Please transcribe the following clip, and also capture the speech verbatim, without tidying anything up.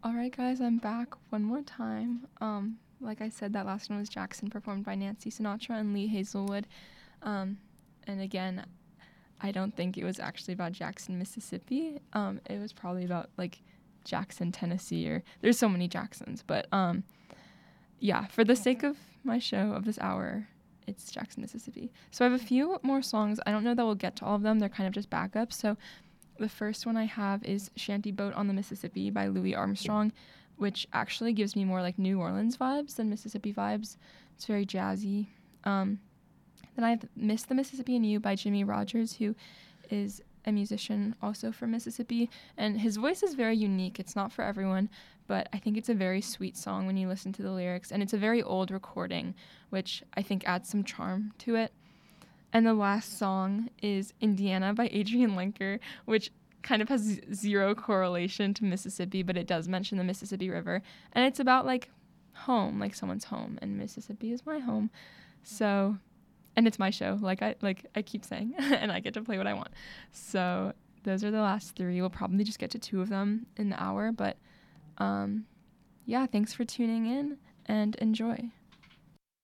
All right, guys, I'm back one more time. Um, like I said, that last one was Jackson, performed by Nancy Sinatra and Lee Hazelwood. Um, and again, I don't think it was actually about Jackson, Mississippi. Um, it was probably about like Jackson, Tennessee, or there's so many Jacksons. But um, yeah, for the sake of my show of this hour, it's Jackson, Mississippi. So I have a few more songs. I don't know that we'll get to all of them. They're kind of just backups. So the first one I have is Shanty Boat on the Mississippi by Louis Armstrong, which actually gives me more like New Orleans vibes than Mississippi vibes. It's very jazzy. Um, then I have Miss the Mississippi and You by Jimmy Rogers, who is a musician also from Mississippi. And his voice is very unique. It's not for everyone, but I think it's a very sweet song when you listen to the lyrics. And it's a very old recording, which I think adds some charm to it. And the last song is Indiana by Adrian Lenker, which kind of has z- zero correlation to Mississippi, but it does mention the Mississippi River. And it's about, like, home, like someone's home, and Mississippi is my home. So, and it's my show, like I like I keep saying, and I get to play what I want. So those are the last three. We'll probably just get to two of them in the hour, but um, yeah, thanks for tuning in, and enjoy.